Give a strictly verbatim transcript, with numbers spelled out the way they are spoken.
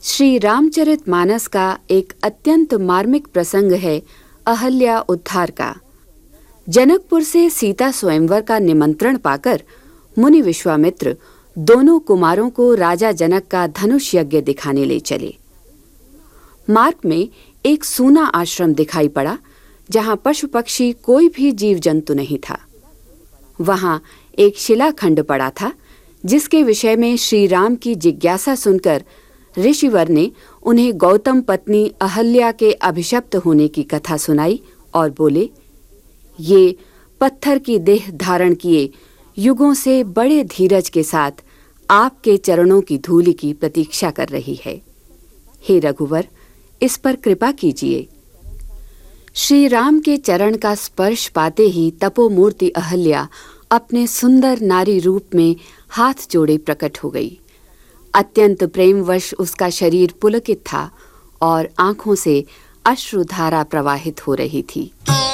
श्री रामचरितमानस का एक अत्यंत मार्मिक प्रसंग है अहल्या उद्धार का। जनकपुर से सीता स्वयंवर का निमंत्रण पाकर मुनि विश्वामित्र दोनों कुमारों को राजा जनक का धनुष यज्ञ दिखाने ले चले। मार्ग में एक सूना आश्रम दिखाई पड़ा जहां पशु पक्षी कोई भी जीव जंतु नहीं था। वहां एक शिलाखंड पड़ा था जिसके विषय में श्री राम की जिज्ञासा सुनकर ऋषिवर ने उन्हें गौतम पत्नी अहल्या के अभिशप्त होने की कथा सुनाई और बोले, ये पत्थर की देह धारण किए युगों से बड़े धीरज के साथ आपके चरणों की धूलि की प्रतीक्षा कर रही है। हे रघुवर, इस पर कृपा कीजिए। श्री राम के चरण का स्पर्श पाते ही तपोमूर्ति अहल्या अपने सुंदर नारी रूप में हाथ जोड़े प्रकट हो गई। अत्यंत प्रेमवश उसका शरीर पुलकित था और आंखों से अश्रुधारा प्रवाहित हो रही थी।